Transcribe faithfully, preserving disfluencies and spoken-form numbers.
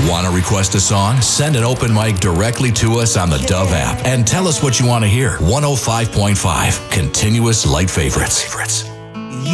Want to request a song? Send an open mic directly to us on the Dove app and tell us what you want to hear. one oh five point five, Continuous Light Favorites.